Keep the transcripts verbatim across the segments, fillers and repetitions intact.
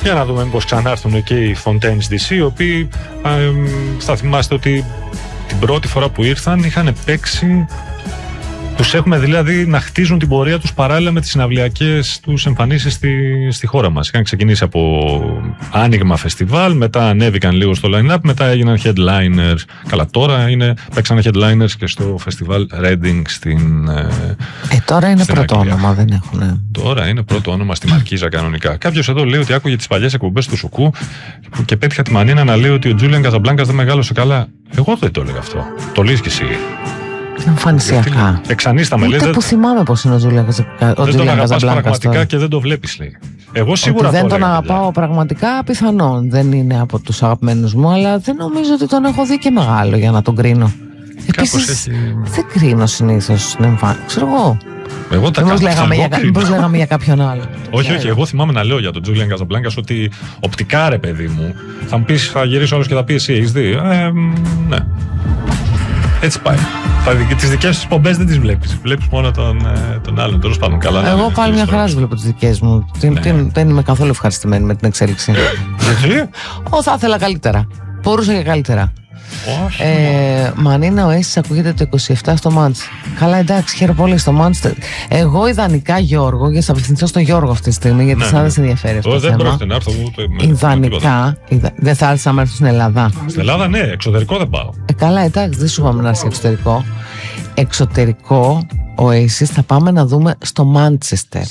Για να δούμε μήπως ξανάρθουν και οι Fontaines ντι σι, οι οποίοι ε, θα θυμάστε ότι την πρώτη φορά που ήρθαν είχαν παίξει. Τους έχουμε δηλαδή να χτίζουν την πορεία τους παράλληλα με τις συναυλιακές τους εμφανίσεις στη, στη χώρα μας. Είχαν ξεκινήσει από άνοιγμα φεστιβάλ, μετά ανέβηκαν λίγο στο line-up, μετά έγιναν headliners. Καλά, τώρα είναι, παίξαν headliners και στο φεστιβάλ Reading στην Ε, τώρα είναι πρώτο Αγγλία. Όνομα, δεν έχουν. Τώρα είναι πρώτο όνομα στη Μαρκίζα κανονικά. Κάποιος εδώ λέει ότι άκουγε τις παλιές εκπομπές του Σουκού και πέτυχα τη μανία να λέει ότι ο Τζούλιαν Καζαμπλάνκας δεν μεγάλωσε καλά. Εγώ δεν το έλεγα αυτό. Το λες κι εσύ. Εμφανισιακά. Εξανίσταμε, ούτε λέει, που θυμάμαι πως είναι ο Τζούλιαν Καζαμπλάνκας. Δεν τον αγαπάς πραγματικά και δεν το βλέπεις, λέει. Εγώ σίγουρα ότι δεν το τον αγαπάω δηλαδή. Πραγματικά, πιθανόν. Δεν είναι από τους αγαπημένους μου, αλλά δεν νομίζω ότι τον έχω δει και μεγάλο για να τον κρίνω. Επίσης, έχει... δεν κρίνω συνήθως την εμφάνιση. Ξέρω εγώ. Εγώ τα Μήπως λέγαμε, λέγαμε για κάποιον άλλο. Όχι, όχι. Εγώ θυμάμαι να λέω για τον Τζούλιαν Καζαμπλάνκας ότι οπτικά, ρε παιδί μου, θα μου πεις, θα γυρίσει όλος και θα πει εσύ, έχεις δει. Ε, ναι. Έτσι πάει. Τις δικές σου πομπές δεν τις βλέπεις. Βλέπεις μόνο τον, τον άλλον. Τέλος πάντων, καλά. Εγώ πάλι μια χαρά βλέπω τις δικές μου. Ναι. Τι, δεν είμαι καθόλου ευχαριστημένη με την εξέλιξη. Γιατί? Ω, θα ήθελα καλύτερα. Μπορούσα και καλύτερα. Όχι. Ε, Μανίνα, ο Aces ακούγεται το είκοσι επτά στο Manchester. Καλά, εντάξει, χαίρομαι πολύ στο Manchester. Εγώ ιδανικά, Γιώργο, για να σε απευθυνθώ στον Γιώργο αυτή τη στιγμή, γιατί ναι, σαν ναι. δεν σε ενδιαφέρει αυτό. Δεν πρόκειται να έρθω ούτε με. Ιδανικά, ιδα... δεν θα έρθει να έρθει στην Ελλάδα. Στην Ελλάδα, ναι, εξωτερικό δεν πάω. Ε, καλά, εντάξει, δεν σου είπαμε να έρθει εξωτερικό. Εξωτερικό, ο Aces θα πάμε να δούμε στο Manchester.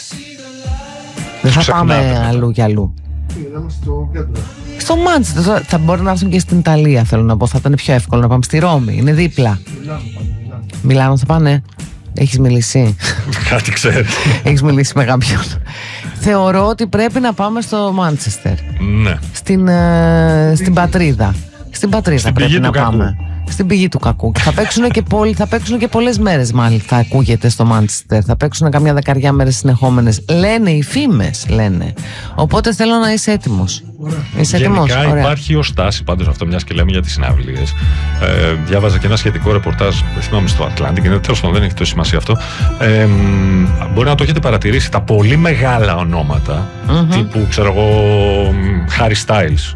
Δεν θα πάμε αλλού για αλλού. Στο Μάντσεστερ, θα μπορεί να έρθουν και στην Ιταλία, θέλω να πω. Θα ήταν πιο εύκολο να πάμε στη Ρώμη. Είναι δίπλα. Μιλάνο θα πάνε. Έχεις μιλήσει? Κάτι ξέρει. Έχεις μιλήσει με κάποιον? Θεωρώ ότι πρέπει να πάμε στο Μάντσεστερ. Ναι. Στην, ε, στην πατρίδα. Στην πατρίδα στην πρέπει να κακού. πάμε. Στην πηγή του κακού. Θα παίξουν και, πολλ, θα παίξουν και πολλές μέρες, μάλιστα. Θα ακούγεται στο Μάντσεστερ. Θα παίξουν καμιά δεκαριά μέρες συνεχόμενες. Λένε οι φήμες, λένε. Οπότε θέλω να είσαι έτοιμος. Είσαι έτοιμος? Γενικά Ωραία. υπάρχει ως τάση, πάντως αυτό, μιας και λέμε για τις συναυλίες. Ε, διάβαζα και ένα σχετικό ρεπορτάζ, δεν θυμάμαι, στο Atlantic, είναι, τέλος πάντων δεν έχει τόση σημασία αυτό. Ε, μπορεί να το έχετε παρατηρήσει, τα πολύ μεγάλα ονόματα, mm-hmm. τύπου, ξέρω εγώ, Harry Styles.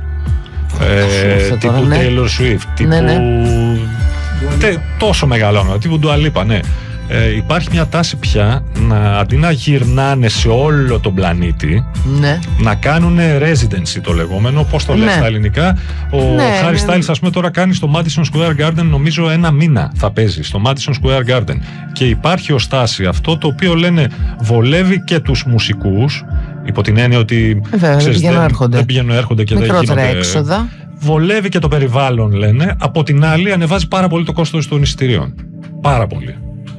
Ε, τύπου τώρα, ναι. Taylor Swift, τύπου ναι, ναι. Τε, τόσο μεγάλο όνομα, τύπου Dua Lipa, ναι. Ε, υπάρχει μια τάση πια να, αντί να γυρνάνε σε όλο τον πλανήτη, ναι. να κάνουν residency το λεγόμενο, πώς το λες ναι. στα ελληνικά. Ο ναι, Harry ναι, Styles, ναι. ας πούμε, τώρα κάνει στο Madison Square Garden, νομίζω ένα μήνα θα παίζει στο Madison Square Garden. Και υπάρχει ως τάση αυτό το οποίο λένε βολεύει και τους μουσικούς, υπό την έννοια ότι Βέβαια, ξέρεις, δεν, έρχονται. δεν πηγαίνουν έρχονται και μικρότερα δεν γίνονται έξοδα. Βολεύει και το περιβάλλον, λένε. Από την άλλη, ανεβάζει πάρα πολύ το κόστος των εισιτηρίων. Πάρα πολύ.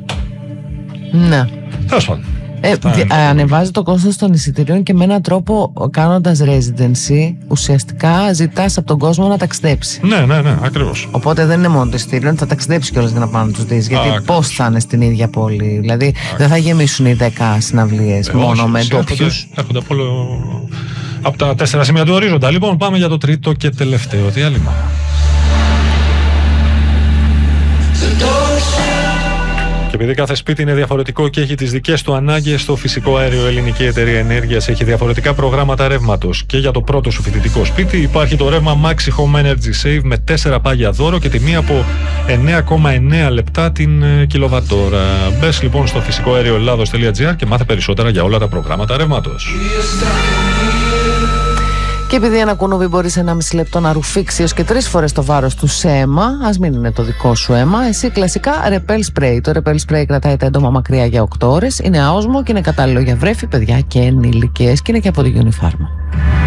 Ναι. Τέλος πάντων. Ε, δι, ανεβάζει το κόστος των εισιτηρίων και με έναν τρόπο, κάνοντας residency, ουσιαστικά ζητάς από τον κόσμο να ταξιδέψει. Ναι, ναι, ναι, ακριβώς. Οπότε δεν είναι μόνο το εισιτήριο, θα ταξιδέψει κιόλας για να πάνε να τους δεις. Γιατί πώς θα είναι στην ίδια πόλη. Δηλαδή α, δεν θα γεμίσουν οι δέκα συναυλίες ε, μόνο όχι, με ντόπιους. Έρχονται από, από τα τέσσερα σημεία του ορίζοντα. Λοιπόν, πάμε για το τρίτο και τελευταίο διάλειμμα. Και επειδή κάθε σπίτι είναι διαφορετικό και έχει τις δικές του ανάγκες, το Φυσικό Αέριο Ελληνική Εταιρεία Ενέργειας έχει διαφορετικά προγράμματα ρεύματος. Και για το πρώτο σου φοιτητικό σπίτι υπάρχει το ρεύμα Maxi Home Energy Save με τέσσερα πάγια δώρο και τιμή από εννέα κόμμα εννέα λεπτά την κιλοβατόρα. Μπες λοιπόν στο φυσικό αέριο ελλάδος τελεία τζι άρ και μάθε περισσότερα για όλα τα προγράμματα ρεύματος. Και επειδή ένα κουνούβι μπορεί σε ένα μισή λεπτό να ρουφήξει έως και τρεις φορές το βάρος του σε αίμα, ας μην είναι το δικό σου αίμα, εσύ κλασικά Repel Spray. Το Repel Spray κρατάει τα έντομα μακριά για οκτώ ώρες, είναι άοσμο και είναι κατάλληλο για βρέφη, παιδιά και ενήλικες και είναι και από τη Unifarma.